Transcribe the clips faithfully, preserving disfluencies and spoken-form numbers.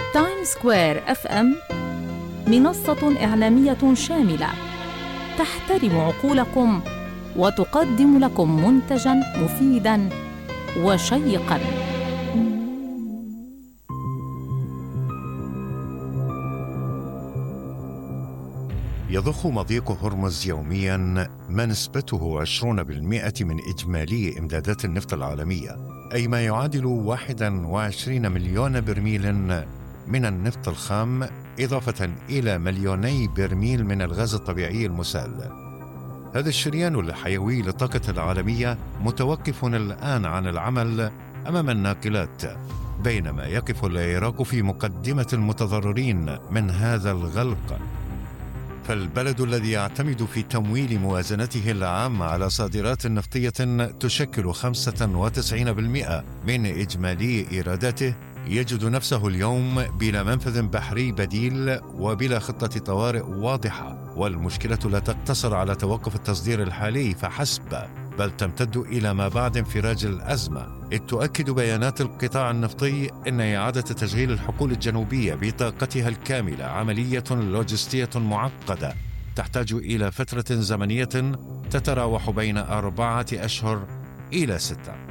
تايم سكوير اف ام منصة إعلامية شاملة تحترم عقولكم وتقدم لكم منتجاً مفيداً وشيقاً. يضخ مضيق هرمز يومياً ما نسبته عشرين بالمئة من إجمالي إمدادات النفط العالمية، أي ما يعادل واحد وعشرين مليون برميل من النفط الخام، إضافة إلى مليوني برميل من الغاز الطبيعي المسال. هذا الشريان الحيوي للطاقة العالمية متوقف الآن عن العمل أمام الناقلات، بينما يقف العراق في مقدمة المتضررين من هذا الغلق. فالبلد الذي يعتمد في تمويل موازنته العامة على صادرات نفطية تشكل خمسة وتسعين بالمئة من إجمالي إيراداته يجد نفسه اليوم بلا منفذ بحري بديل وبلا خطة طوارئ واضحة. والمشكلة لا تقتصر على توقف التصدير الحالي فحسب، بل تمتد إلى ما بعد انفراج الأزمة، إذ تؤكد بيانات القطاع النفطي أن إعادة تشغيل الحقول الجنوبية بطاقتها الكاملة عملية لوجستية معقدة تحتاج إلى فترة زمنية تتراوح بين أربعة أشهر إلى ستة.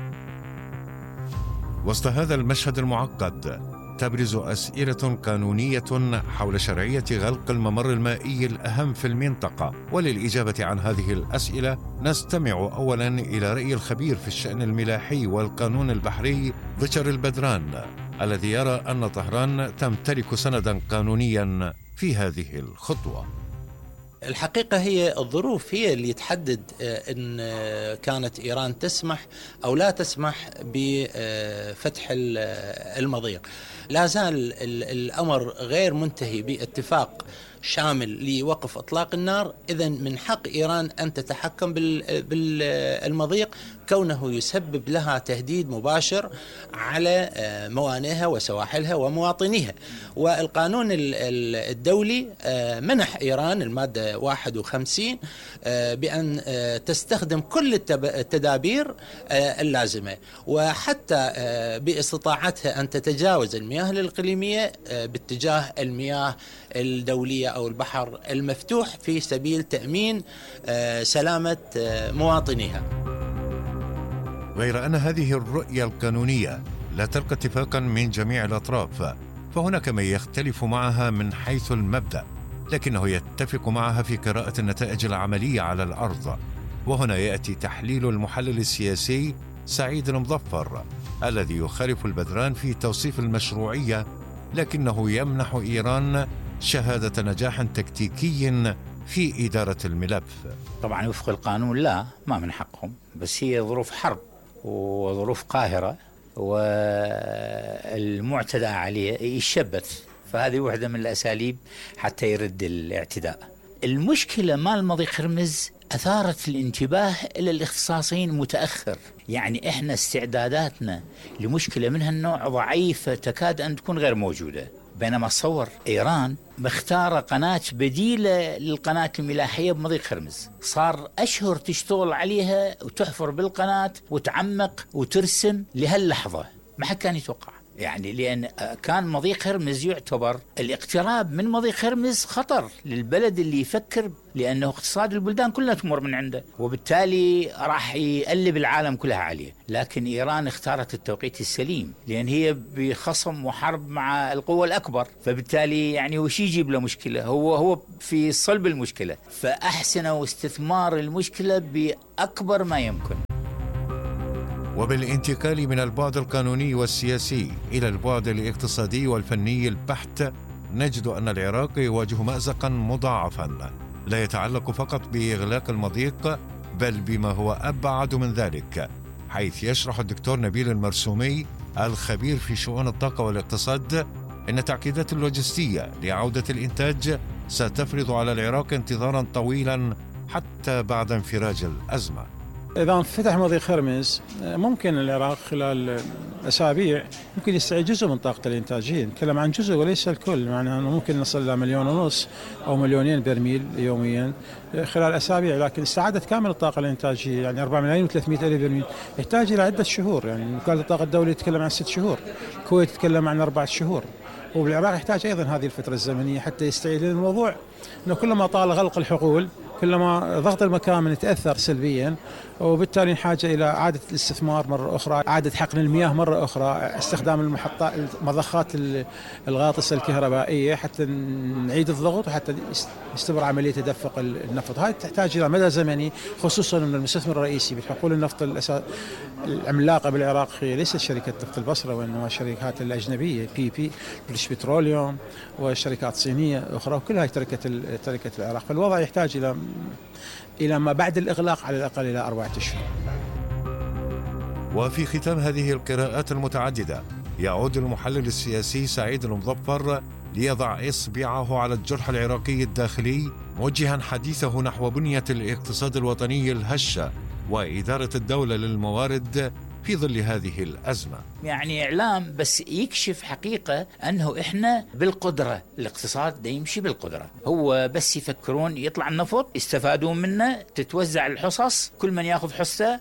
وسط هذا المشهد المعقد تبرز أسئلة قانونية حول شرعية غلق الممر المائي الأهم في المنطقة. وللإجابة عن هذه الأسئلة نستمع أولاً إلى رأي الخبير في الشأن الملاحي والقانون البحري بشر البدران، الذي يرى أن طهران تمتلك سنداً قانونياً في هذه الخطوة. الحقيقة هي الظروف هي اللي تحدد إن كانت إيران تسمح أو لا تسمح بفتح المضيق. لا زال الأمر غير منتهي باتفاق شامل لوقف إطلاق النار. إذن من حق إيران أن تتحكم بالمضيق كونه يسبب لها تهديد مباشر على موانئها وسواحلها ومواطنيها. والقانون الدولي منح إيران المادة واحد وخمسين بأن تستخدم كل التدابير اللازمة، وحتى باستطاعتها أن تتجاوز المياه الإقليمية باتجاه المياه الدولية أو البحر المفتوح في سبيل تأمين سلامة مواطنيها. غير أن هذه الرؤية القانونية لا تلقى اتفاقا من جميع الأطراف، فهناك من يختلف معها من حيث المبدأ، لكنه يتفق معها في قراءة النتائج العملية على الأرض. وهنا يأتي تحليل المحلل السياسي سعيد المظفر، الذي يخالف البدران في توصيف المشروعية، لكنه يمنح إيران شهادة نجاح تكتيكي في إدارة الملف. طبعا وفق القانون لا، ما من حقهم، بس هي ظروف حرب وظروف قاهرة والمعتدى عليه يشبث، فهذه واحدة من الأساليب حتى يرد الاعتداء. المشكلة مال مضيق هرمز أثارت الانتباه إلى الاختصاصيين متأخر. يعني إحنا استعداداتنا لمشكلة من هالنوع ضعيفة تكاد أن تكون غير موجودة، بينما تصور إيران مختارة قناة بديلة للقناة الملاحية بمضيق هرمز، صار أشهر تشتغل عليها وتحفر بالقناة وتعمق وترسم لهاللحظة، ما حد كان يتوقع. يعني لأن كان مضيق هرمز يعتبر الاقتراب من مضيق هرمز خطر للبلد اللي يفكر، لأنه اقتصاد البلدان كلها تمر من عنده، وبالتالي راح يقلب العالم كلها عليه. لكن إيران اختارت التوقيت السليم، لأن هي بخصم وحرب مع القوة الأكبر، فبالتالي يعني وش يجيب له مشكلة، هو هو في صلب المشكلة، فأحسنوا استثمار المشكلة بأكبر ما يمكن. وبالانتقال من البعد القانوني والسياسي إلى البعد الاقتصادي والفني البحت، نجد أن العراق يواجه مأزقا مضاعفا لا يتعلق فقط بإغلاق المضيق، بل بما هو أبعد من ذلك، حيث يشرح الدكتور نبيل المرسومي الخبير في شؤون الطاقة والاقتصاد أن التعقيدات اللوجستية لعودة الإنتاج ستفرض على العراق انتظارا طويلا حتى بعد انفراج الأزمة. إذا انفتح مضيق هرمز ممكن العراق خلال أسابيع ممكن يستعيد جزء من طاقة الإنتاجية، نتكلم عن جزء وليس الكل، معناه أنه ممكن نصل إلى مليون ونص أو مليونين برميل يوميا خلال أسابيع، لكن استعادة كامل الطاقة الإنتاجية يعني أربعة ملايين وثلاثمئة ألف برميل يحتاج إلى عدة شهور. يعني وكالة الطاقة الدولية تتكلم عن ست شهور، الكويت تتكلم عن أربعة شهور، وبالعراق يحتاج أيضا هذه الفترة الزمنية حتى يستعيد الموضوع. أنه كلما طال غلق الحقول كلما ضغط المكامن يتأثر سلبيا، وبالتالي حاجة إلى إعادة الاستثمار مرة أخرى، إعادة حقن المياه مرة أخرى، استخدام المحطات المضخات الغاطسة الكهربائية حتى نعيد الضغط وحتى يستمر عملية تدفق النفط. هاي تحتاج إلى مدى زمني، خصوصا أن المستثمر الرئيسي بالحقول النفط العملاقة بالعراق هي ليست شركة نفط البصرة، وإنما الشركات الأجنبية بي بي بريتش بتروليوم وشركات صينية أخرى، وكلها تركة تركة العراق. فالوضع يحتاج إلى إلى ما بعد الإغلاق على الأقل إلى أربعة أشهر. وفي ختام هذه القراءات المتعددة يعود المحلل السياسي سعيد المظفر ليضع إصبعه على الجرح العراقي الداخلي، موجها حديثه نحو بنية الاقتصاد الوطني الهشة وإدارة الدولة للموارد في ظل هذه الأزمة. يعني إعلام بس يكشف حقيقة أنه إحنا بالقدرة، الاقتصاد ده يمشي بالقدرة. هو بس يفكرون يطلع النفط يستفادون منه، تتوزع الحصص، كل من يأخذ حصته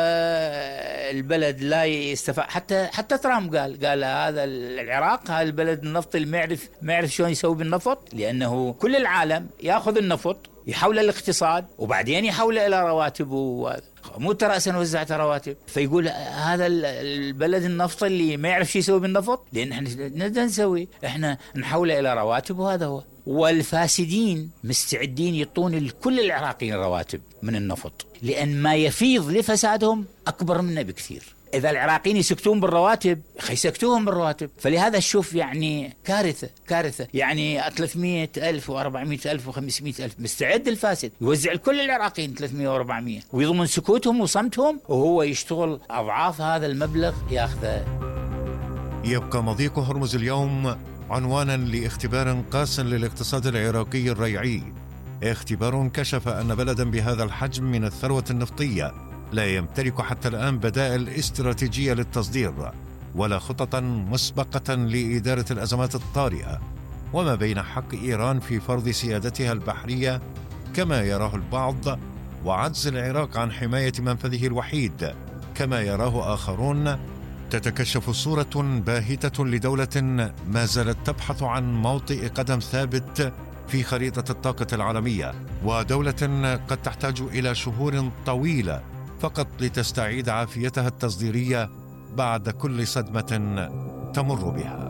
والبلد لا يستفاد. حتى حتى ترامب قال قال هذا العراق هذا البلد النفط اللي ما يعرف ما يعرف شلون يسوي بالنفط، لأنه كل العالم يأخذ النفط يحوله الاقتصاد وبعدين يحوله إلى رواتب، مو ترى رأسا وزعت رواتب. فيقول هذا البلد النفط اللي ما يعرف شيء يسوي بالنفط، لأن احنا نقدر نسوي، احنا نحوله إلى رواتب وهذا هو. والفاسدين مستعدين يعطون لكل العراقيين رواتب من النفط، لأن ما يفيض لفسادهم أكبر منه بكثير. إذا العراقيين يسكتون بالرواتب يسكتوهم بالرواتب. فلهذا شوف يعني كارثة كارثة، يعني ثلاثمئة ألف وأربعمئة ألف وخمسمئة ألف مستعد الفاسد يوزع لكل العراقيين ثلاثمئة وأربعمئة، ويضمن سكوتهم وصمتهم، وهو يشتغل أضعاف هذا المبلغ يأخذه. يبقى مضيق هرمز اليوم عنوانا لاختبار قاس للاقتصاد العراقي الريعي، اختبار كشف أن بلدا بهذا الحجم من الثروة النفطية لا يمتلك حتى الآن بدائل استراتيجية للتصدير ولا خططا مسبقة لإدارة الأزمات الطارئة، وما بين حق إيران في فرض سيادتها البحرية كما يراه البعض، وعجز العراق عن حماية منفذه الوحيد كما يراه آخرون، تتكشف صورة باهتة لدولة ما زالت تبحث عن موطئ قدم ثابت في خريطة الطاقة العالمية، ودولة قد تحتاج إلى شهور طويلة فقط لتستعيد عافيتها التصديرية بعد كل صدمة تمر بها.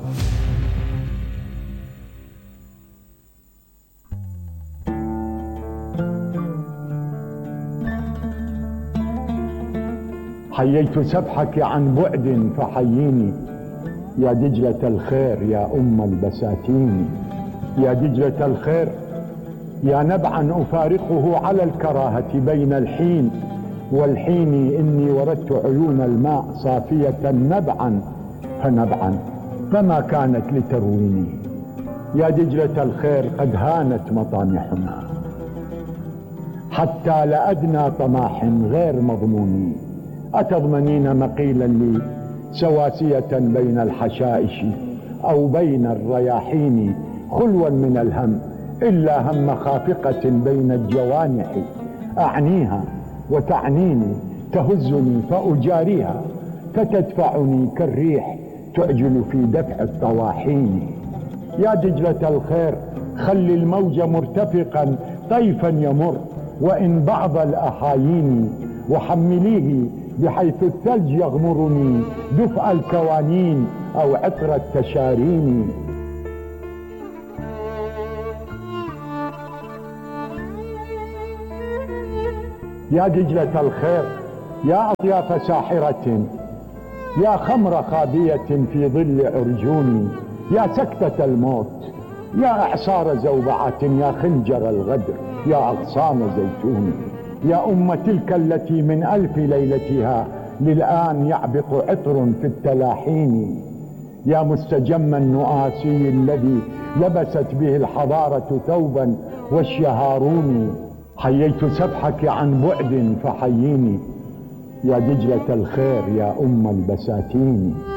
حييت سبحك عن بعد فحييني، يا دجلة الخير يا أم البساتين، يا دجلة الخير يا نبعا أفارقه على الكراهة بين الحين والحين، إني وردت عيون الماء صافية نبعا فنبعا فما كانت لترويني، يا دجلة الخير قد هانت مطامحنا حتى لأدنى طماح غير مضمون، أتضمنين مقيلا لي سواسية بين الحشائش أو بين الرياحين، خلوا من الهم إلا هم خافقة بين الجوانح، أعنيها وتعنيني تهزني فأجاريها، فتدفعني كالريح تعجل في دفع الطواحين، يا دجلة الخير خل الموج مرتفقا طيفا يمر وإن بعض الأحايين، وحمليه بحيث الثلج يغمرني دفء الكوانين أو عطر التشارين. يا دجلة الخير يا أطياف ساحرة، يا خمر خابية في ظل عرجوني، يا سكتة الموت، يا إعصار زوبعة، يا خنجر الغدر، يا أغصان زيتون، يا أم تلك التي من ألف ليلتها للآن يعبق عطر في التلاحين، يا مستجم النؤاسي الذي لبست به الحضارة ثوبا والشهارون، حييت سبحك عن بعد فحييني، يا دجلة الخير يا أم البساتين.